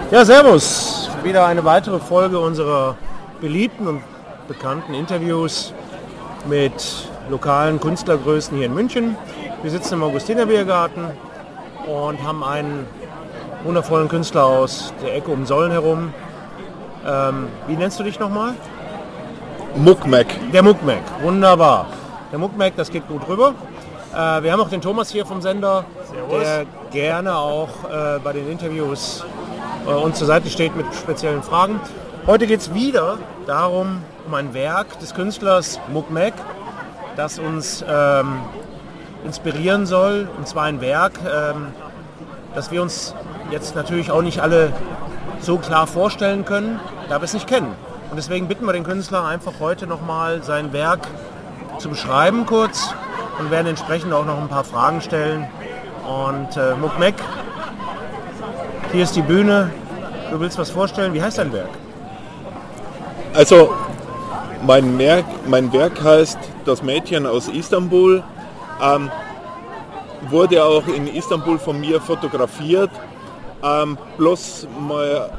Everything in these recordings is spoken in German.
Ja, servus. Wieder eine weitere Folge unserer beliebten und bekannten Interviews mit lokalen Künstlergrößen hier in München. Wir sitzen im Augustinerbiergarten und haben einen wundervollen Künstler aus der Ecke um Solln herum. Wie nennst du dich nochmal? Muckmack. Der Muckmack, wunderbar. Der Muckmack, das geht gut rüber. Wir haben auch den Thomas hier vom Sender, Servus. der gerne auch bei den Interviews uns zur Seite steht mit speziellen Fragen. Heute geht es wieder darum, um ein Werk des Künstlers Muckmack, das uns inspirieren soll. Und zwar ein Werk, das wir uns jetzt natürlich auch nicht alle so klar vorstellen können, da wir es nicht kennen. Und deswegen bitten wir den Künstler einfach heute nochmal sein Werk zu beschreiben kurz und werden entsprechend auch noch ein paar Fragen stellen. Und Muckmack, hier ist die Bühne. Du willst was vorstellen. Wie heißt dein Werk? Also mein Werk heißt Das Mädchen aus Istanbul. Wurde auch in Istanbul von mir fotografiert. Bloß mal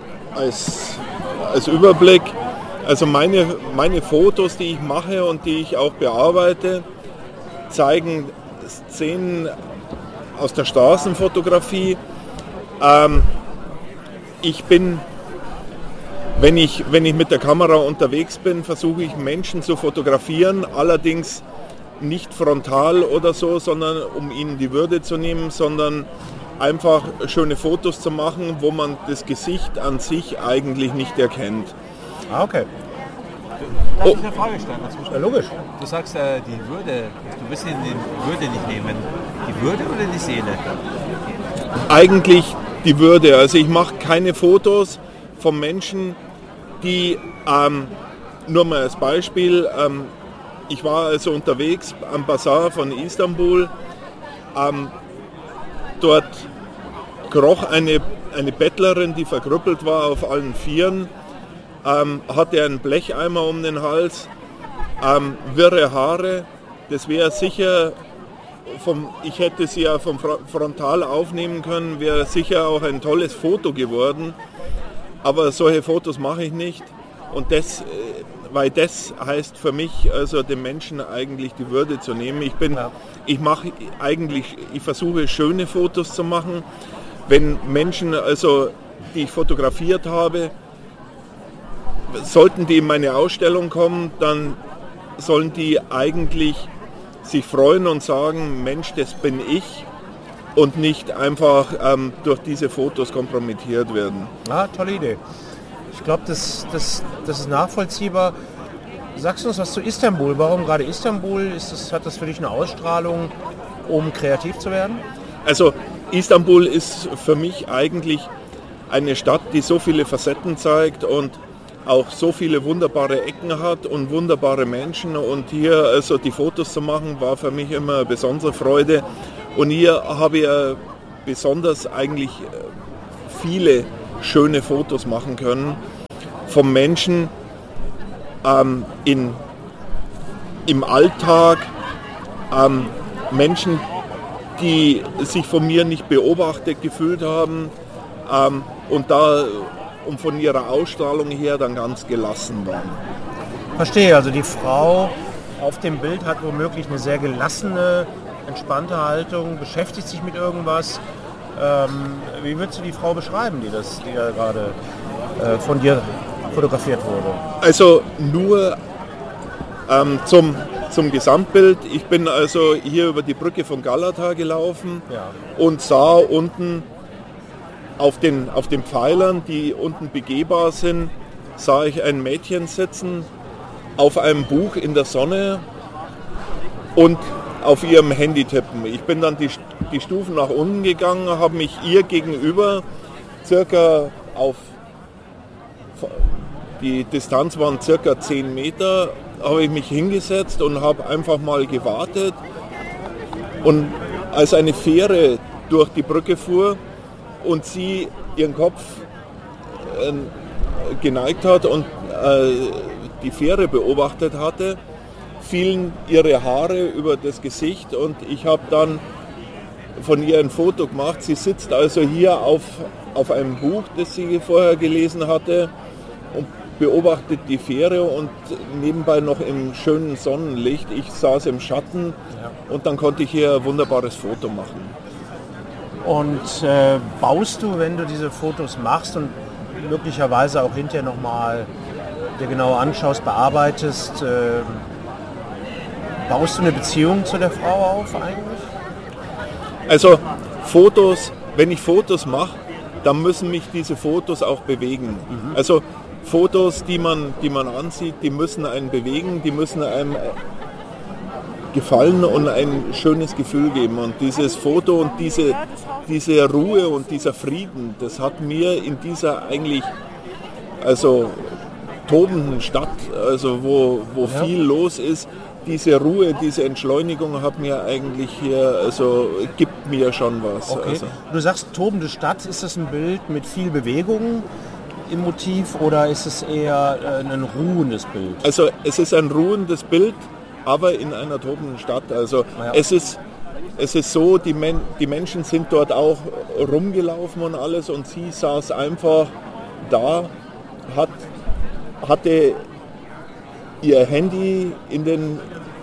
als Überblick. Also meine Fotos, die ich mache und die ich auch bearbeite, zeigen Szenen aus der Straßenfotografie. Ich bin, wenn ich mit der Kamera unterwegs bin, versuche ich Menschen zu fotografieren, allerdings nicht frontal oder so, sondern um ihnen die Würde zu nehmen, sondern einfach schöne Fotos zu machen, wo man das Gesicht an sich eigentlich nicht erkennt. Ah, okay. Darf ich eine Frage stellen? Ja, logisch. Du sagst die Würde, du willst die Würde nicht nehmen. Die Würde oder die Seele? Eigentlich die Würde. Also ich mache keine Fotos von Menschen, die, nur mal als Beispiel, ich war also unterwegs am Bazar von Istanbul. Dort kroch eine Bettlerin, die verkrüppelt war auf allen Vieren, hatte einen Blecheimer um den Hals, wirre Haare. Das wäre sicher, ich hätte sie ja vom Frontal aufnehmen können, wäre sicher auch ein tolles Foto geworden. Aber solche Fotos mache ich nicht. Und weil das heißt für mich, also den Menschen eigentlich die Würde zu nehmen. Ich versuche schöne Fotos zu machen. Wenn Menschen, also die ich fotografiert habe, sollten die in meine Ausstellung kommen, dann sollen die eigentlich sich freuen und sagen, Mensch, das bin ich, und nicht einfach durch diese Fotos kompromittiert werden. Ah, tolle Idee. Ich glaube, das ist nachvollziehbar. Sagst du uns was zu Istanbul? Warum gerade Istanbul? Hat das für dich eine Ausstrahlung, um kreativ zu werden? Also Istanbul ist für mich eigentlich eine Stadt, die so viele Facetten zeigt und auch so viele wunderbare Ecken hat und wunderbare Menschen. Und hier also die Fotos zu machen, war für mich immer eine besondere Freude. Und hier habe ich besonders eigentlich viele schöne Fotos machen können von Menschen im Alltag, Menschen, die sich von mir nicht beobachtet gefühlt haben und von ihrer Ausstrahlung her dann ganz gelassen waren. Verstehe, also die Frau auf dem Bild hat womöglich eine sehr gelassene, entspannte Haltung, beschäftigt sich mit irgendwas. Wie würdest du die Frau beschreiben, die da gerade von dir fotografiert wurde? Also nur zum Gesamtbild. Ich bin also hier über die Brücke von Galata gelaufen, ja, und sah unten auf den Pfeilern, die unten begehbar sind, sah ich ein Mädchen sitzen auf einem Buch in der Sonne und auf ihrem Handy tippen. Ich bin dann die Stufen nach unten gegangen, habe mich ihr gegenüber circa die Distanz waren circa 10 Meter, habe ich mich hingesetzt und habe einfach mal gewartet. Und als eine Fähre durch die Brücke fuhr und sie ihren Kopf geneigt hat und die Fähre beobachtet hatte, fielen ihre Haare über das Gesicht und ich habe dann von ihr ein Foto gemacht. Sie sitzt also hier auf auf einem Buch, das sie vorher gelesen hatte, und beobachtet die Fähre und nebenbei noch im schönen Sonnenlicht. Ich saß im Schatten und dann konnte ich hier ein wunderbares Foto machen. Und baust du, wenn du diese Fotos machst und möglicherweise auch hinterher nochmal dir genau anschaust, bearbeitest, baust du eine Beziehung zu der Frau auf eigentlich? Also Fotos, wenn ich Fotos mache, dann müssen mich diese Fotos auch bewegen. Also Fotos, die man ansieht, die müssen einen bewegen, die müssen einem gefallen und ein schönes Gefühl geben. Und dieses Foto und diese Ruhe und dieser Frieden, das hat mir in dieser eigentlich tobenden Stadt, also wo viel los ist, diese Ruhe, diese Entschleunigung hat mir eigentlich hier, gibt mir schon was. Okay. Du sagst tobende Stadt, ist das ein Bild mit viel Bewegung im Motiv oder ist es eher ein ruhendes Bild? Also es ist ein ruhendes Bild, aber in einer tobenden Stadt. Also es ist so, die Menschen sind dort auch rumgelaufen und alles und sie saß einfach da, hatte ihr Handy in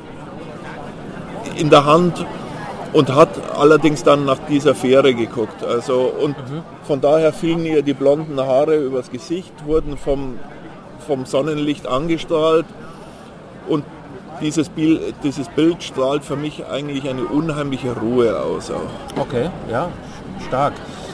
der Hand und hat allerdings dann nach dieser Fähre geguckt. Von daher fielen ihr die blonden Haare übers Gesicht, wurden vom Sonnenlicht angestrahlt und dieses Bild strahlt für mich eigentlich eine unheimliche Ruhe aus auch. Okay, ja, stark.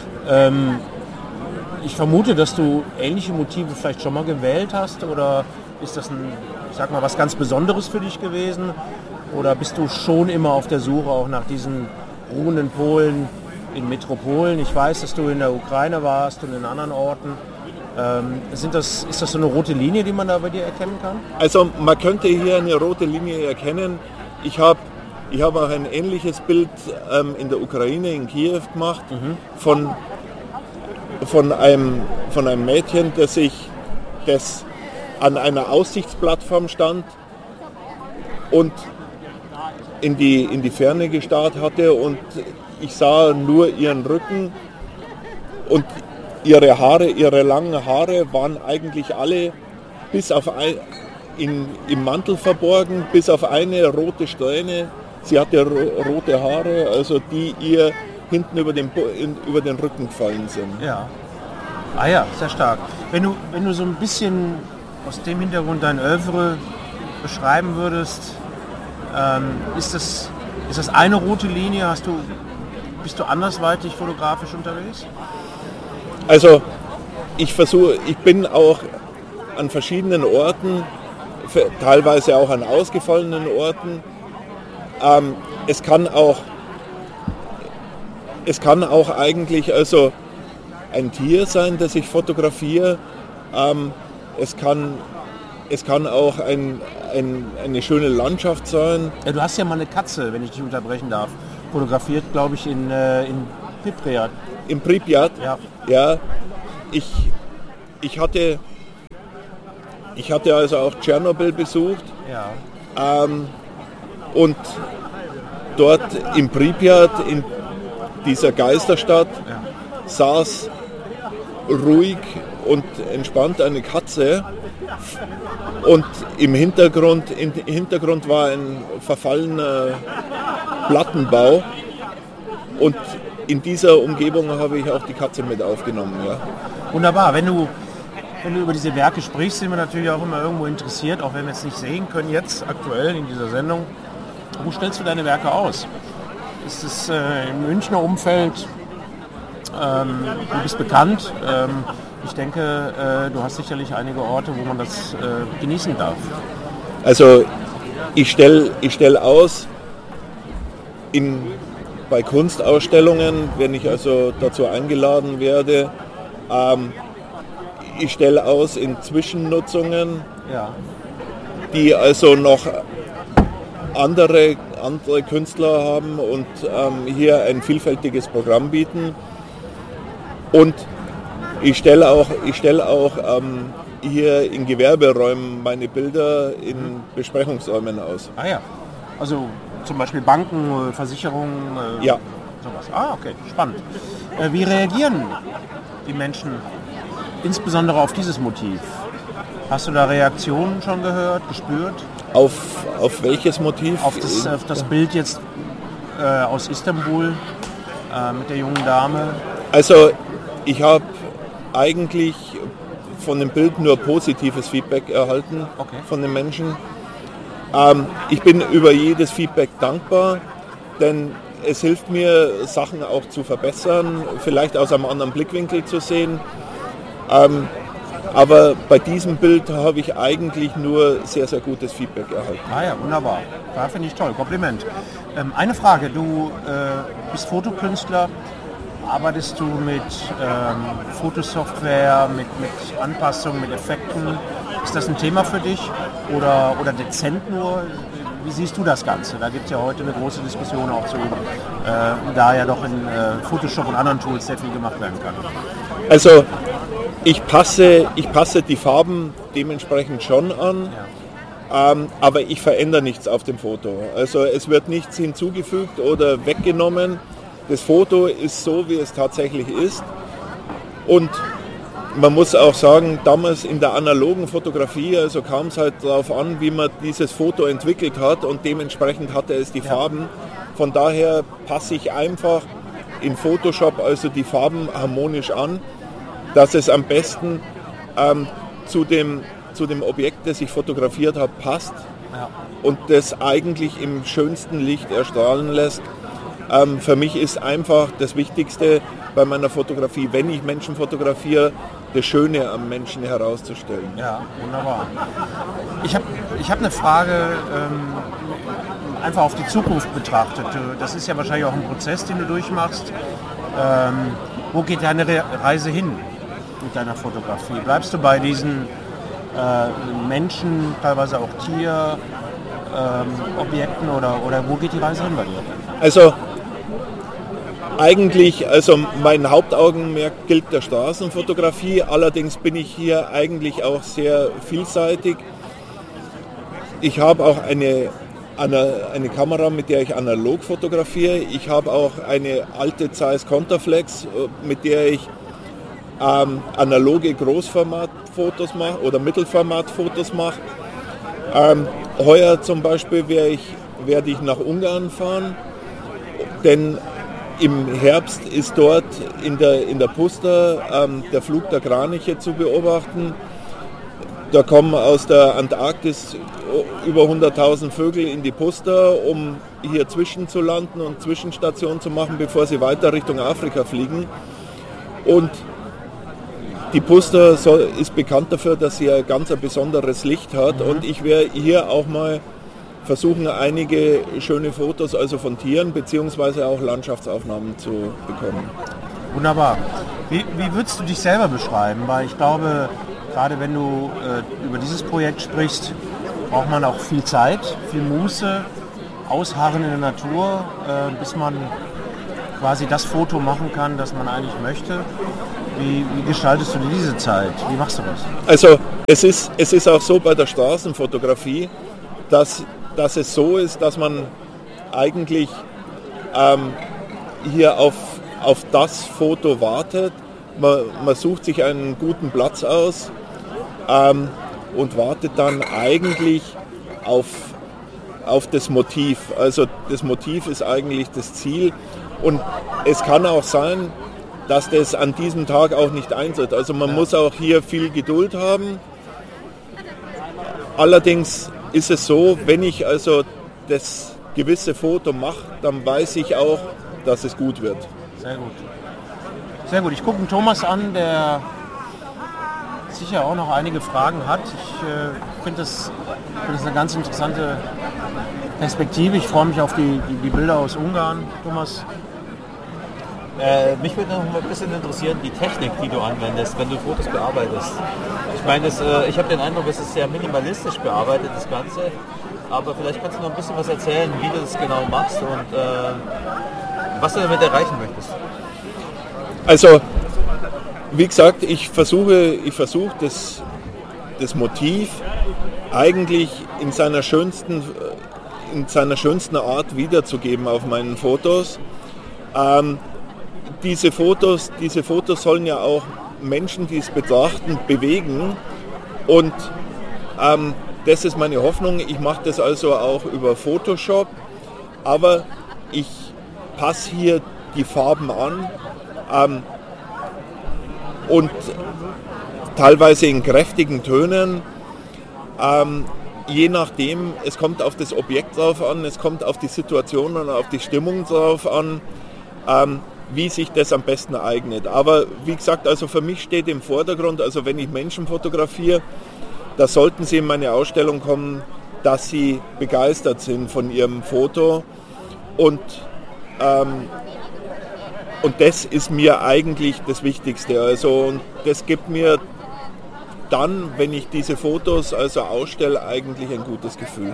Ich vermute, dass du ähnliche Motive vielleicht schon mal gewählt hast oder ist das was ganz Besonderes für dich gewesen? Oder bist du schon immer auf der Suche auch nach diesen ruhenden Polen in Metropolen? Ich weiß, dass du in der Ukraine warst und in anderen Orten. Ist das so eine rote Linie, die man da bei dir erkennen kann? Also man könnte hier eine rote Linie erkennen. Ich habe auch ein ähnliches Bild in der Ukraine, in Kiew gemacht, von einem Mädchen, das an einer Aussichtsplattform stand und in die Ferne gestarrt hatte und ich sah nur ihren Rücken und ihre langen Haare waren eigentlich alle bis auf im Mantel verborgen, bis auf eine rote Strähne. Sie hatte rote Haare, also die ihr hinten über den Rücken gefallen sind. Ja. Ah ja, sehr stark. Wenn du so ein bisschen aus dem Hintergrund dein Œuvre beschreiben würdest, ist das eine rote Linie? Bist du andersweitig fotografisch unterwegs? Also ich bin auch an verschiedenen Orten, teilweise auch an ausgefallenen Orten. Es kann auch eigentlich ein Tier sein, das ich fotografiere. Es kann auch eine schöne Landschaft sein. Ja, du hast ja mal eine Katze, wenn ich dich unterbrechen darf, fotografiert, glaube ich, in Pripyat. In Pripyat? Ja. Ich hatte also auch Tschernobyl besucht. Ja. Und dort in Pripyat, in dieser Geisterstadt, saß ruhig und entspannt eine Katze und im Hintergrund war ein verfallener Plattenbau und in dieser Umgebung habe ich auch die Katze mit aufgenommen. Ja. Wunderbar, wenn du über diese Werke sprichst, sind wir natürlich auch immer irgendwo interessiert, auch wenn wir es nicht sehen können jetzt aktuell in dieser Sendung. Wo stellst du deine Werke aus? Ist es im Münchner Umfeld? Du bist bekannt. Ich denke, du hast sicherlich einige Orte, wo man das genießen darf. Also ich stell aus bei Kunstausstellungen, wenn ich also dazu eingeladen werde. Ich stelle aus in Zwischennutzungen, die also noch andere Künstler haben und hier ein vielfältiges Programm bieten. Und ich stelle auch hier in Gewerberäumen meine Bilder in Besprechungsräumen aus. Ah ja, also zum Beispiel Banken, Versicherungen, ja. Sowas. Ah, okay, spannend. Wie reagieren die Menschen, insbesondere auf dieses Motiv? Hast du da Reaktionen schon gehört, gespürt? Auf welches Motiv? Auf das Bild jetzt aus Istanbul mit der jungen Dame. Also ich habe eigentlich von dem Bild nur positives Feedback erhalten von den Menschen. Ich bin über jedes Feedback dankbar, denn es hilft mir, Sachen auch zu verbessern, vielleicht aus einem anderen Blickwinkel zu sehen. Aber bei diesem Bild habe ich eigentlich nur sehr, sehr gutes Feedback erhalten. Ah ja, wunderbar. Ja, finde ich toll. Kompliment. Eine Frage. Du bist Fotokünstler. Arbeitest du mit Fotosoftware, mit Anpassungen, mit Effekten? Ist das ein Thema für dich oder dezent nur? Wie siehst du das Ganze? Da gibt es ja heute eine große Diskussion auch zu, da ja doch in Photoshop und anderen Tools sehr viel gemacht werden kann. Also ich passe die Farben dementsprechend schon an, aber ich verändere nichts auf dem Foto. Also es wird nichts hinzugefügt oder weggenommen. Das Foto ist so, wie es tatsächlich ist. Und man muss auch sagen, damals in der analogen Fotografie, also kam es halt darauf an, wie man dieses Foto entwickelt hat und dementsprechend hatte es die Farben. Von daher passe ich einfach in Photoshop also die Farben harmonisch an, dass es am besten zu dem Objekt, das ich fotografiert habe, passt und das eigentlich im schönsten Licht erstrahlen lässt. Für mich ist einfach das Wichtigste bei meiner Fotografie, wenn ich Menschen fotografiere, das Schöne am Menschen herauszustellen. Ja, wunderbar. Ich hab eine Frage, einfach auf die Zukunft betrachtet. Das ist ja wahrscheinlich auch ein Prozess, den du durchmachst. Wo geht deine Reise hin mit deiner Fotografie? Bleibst du bei diesen Menschen, teilweise auch Objekten oder wo geht die Reise hin bei dir? Also eigentlich, mein Hauptaugenmerk gilt der Straßenfotografie, allerdings bin ich hier eigentlich auch sehr vielseitig. Ich habe auch eine Kamera, mit der ich analog fotografiere. Ich habe auch eine alte Zeiss Contaflex, mit der ich analoge Großformatfotos mache oder Mittelformatfotos mache. Heuer zum Beispiel werde ich nach Ungarn fahren, denn im Herbst ist dort in der Puster der Flug der Kraniche zu beobachten. Da kommen aus der Antarktis über 100.000 Vögel in die Puster, um hier zwischenzulanden und Zwischenstationen zu machen, bevor sie weiter Richtung Afrika fliegen. Und die Puster ist bekannt dafür, dass sie ein ganz besonderes Licht hat. Und ich werde hier auch mal versuchen, einige schöne Fotos also von Tieren bzw. auch Landschaftsaufnahmen zu bekommen. Wunderbar. Wie würdest du dich selber beschreiben? Weil ich glaube, gerade wenn du über dieses Projekt sprichst, braucht man auch viel Zeit, viel Muße, Ausharren in der Natur, bis man quasi das Foto machen kann, das man eigentlich möchte. Wie gestaltest du diese Zeit? Wie machst du das? Also es ist auch so bei der Straßenfotografie, dass es so ist, dass man eigentlich hier auf das Foto wartet. Man sucht sich einen guten Platz aus und wartet dann eigentlich auf das Motiv. Also das Motiv ist eigentlich das Ziel. Und es kann auch sein, dass das an diesem Tag auch nicht eintritt. Also man muss auch hier viel Geduld haben. Allerdings ist es so, wenn ich also das gewisse Foto mache, dann weiß ich auch, dass es gut wird. Sehr gut. Sehr gut. Ich gucke den Thomas an, der sicher auch noch einige Fragen hat. Ich finde das eine ganz interessante Perspektive. Ich freue mich auf die Bilder aus Ungarn. Thomas? Mich würde noch mal ein bisschen interessieren, die Technik, die du anwendest, wenn du Fotos bearbeitest. Ich meine, ich habe den Eindruck, es ist sehr minimalistisch bearbeitet, das Ganze. Aber vielleicht kannst du noch ein bisschen was erzählen, wie du das genau machst und was du damit erreichen möchtest. Also, wie gesagt, ich versuche das Motiv eigentlich in seiner schönsten Art wiederzugeben auf meinen Fotos. diese Fotos sollen ja auch Menschen, die es betrachten, bewegen. Und das ist meine Hoffnung. Ich mache das also auch über Photoshop, aber ich passe hier die Farben an und teilweise in kräftigen Tönen. Je nachdem, es kommt auf das Objekt drauf an, es kommt auf die Situation und auf die Stimmung drauf an, wie sich das am besten eignet. Aber wie gesagt, also für mich steht im Vordergrund, also wenn ich Menschen fotografiere, da sollten sie in meine Ausstellung kommen, dass sie begeistert sind von ihrem Foto und das ist mir eigentlich das Wichtigste. Also und das gibt mir dann, wenn ich diese Fotos also ausstelle, eigentlich ein gutes Gefühl.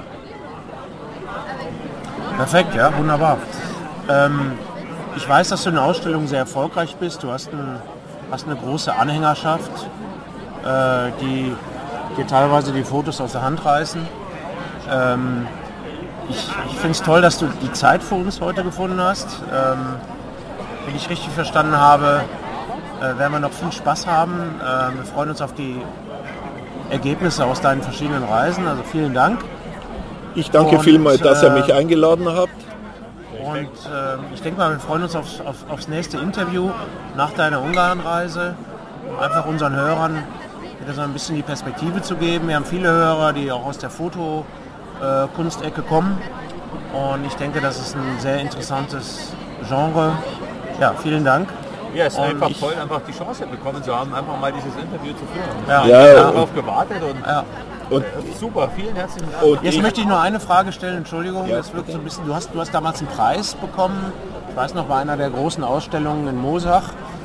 Perfekt, ja, wunderbar. Ich weiß, dass du in der Ausstellung sehr erfolgreich bist. Du hast eine große Anhängerschaft, die dir teilweise die Fotos aus der Hand reißen. Ich finde es toll, dass du die Zeit für uns heute gefunden hast. Wenn ich richtig verstanden habe, werden wir noch viel Spaß haben. Wir freuen uns auf die Ergebnisse aus deinen verschiedenen Reisen. Also vielen Dank. Ich danke vielmals, dass ihr mich eingeladen habt. Und ich denke mal, wir freuen uns aufs nächste Interview nach deiner Ungarnreise, um einfach unseren Hörern wieder so ein bisschen die Perspektive zu geben. Wir haben viele Hörer, die auch aus der Fotokunstecke kommen. Und ich denke, das ist ein sehr interessantes Genre. Ja, vielen Dank. Ja, es ist einfach toll, einfach die Chance bekommen zu haben, einfach mal dieses Interview zu führen. Ja, ich habe darauf gewartet und super, vielen herzlichen Dank. Jetzt möchte ich nur eine Frage stellen, Entschuldigung, das wirkt so ein bisschen, du hast damals einen Preis bekommen, ich weiß noch, bei einer der großen Ausstellungen in Moosach.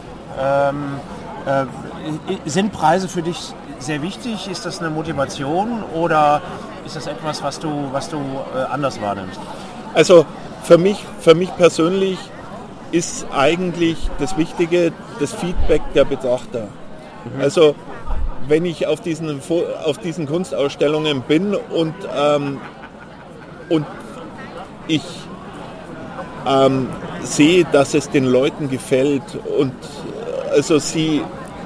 Sind Preise für dich sehr wichtig? Ist das eine Motivation oder ist das etwas, was du anders wahrnimmst? Also für mich persönlich ist eigentlich das Wichtige das Feedback der Betrachter. Also wenn ich auf diesen Kunstausstellungen bin und ich sehe, dass es den Leuten gefällt und also sie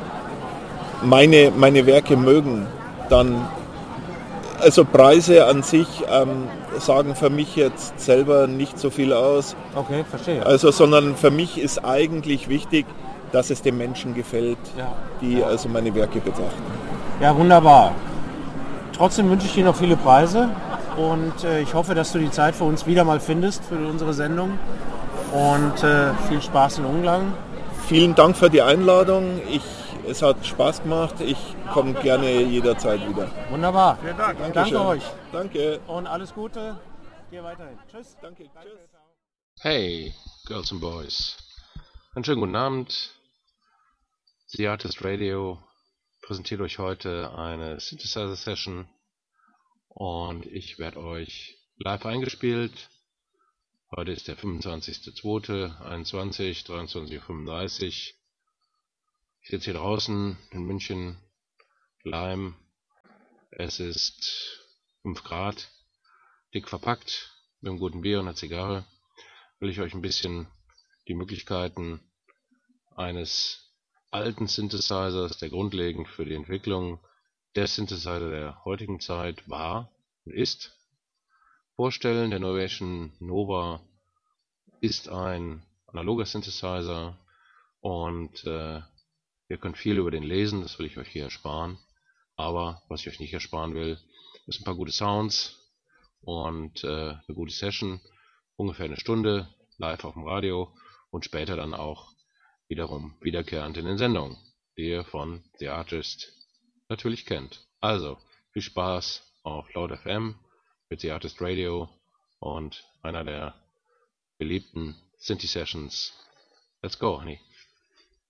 meine Werke mögen, dann also Preise an sich sagen für mich jetzt selber nicht so viel aus. Okay, verstehe. Also, sondern für mich ist eigentlich wichtig, dass es den Menschen gefällt, die also meine Werke betrachten. Ja, wunderbar. Trotzdem wünsche ich dir noch viele Preise und ich hoffe, dass du die Zeit für uns wieder mal findest für unsere Sendung und viel Spaß in Ungarn. Vielen Dank für die Einladung. Es hat Spaß gemacht. Ich komme gerne jederzeit wieder. Wunderbar. Vielen Dank. Danke euch. Danke. Und alles Gute. Dir weiterhin. Tschüss. Danke. Tschüss. Hey, Girls and Boys. Einen schönen guten Abend. The Artist Radio präsentiert euch heute eine Synthesizer-Session und ich werde euch live eingespielt. Heute ist der 25.02.21, 23:35 Uhr. Ich sitze hier draußen in München, Leim. Es ist 5 Grad, dick verpackt, mit einem guten Bier und einer Zigarre. Will ich euch ein bisschen die Möglichkeiten eines alten Synthesizers, der grundlegend für die Entwicklung der Synthesizer der heutigen Zeit war und ist, vorstellen. Der Novation Nova ist ein analoger Synthesizer und ihr könnt viel über den lesen, das will ich euch hier ersparen. Aber was ich euch nicht ersparen will, ist ein paar gute Sounds und eine gute Session. Ungefähr eine Stunde live auf dem Radio und später dann auch wiederum wiederkehrend in den Sendungen, die ihr von The Artist natürlich kennt. Also, viel Spaß auf Loud FM mit The Artist Radio und einer der beliebten Synthi-Sessions. Let's go, honey.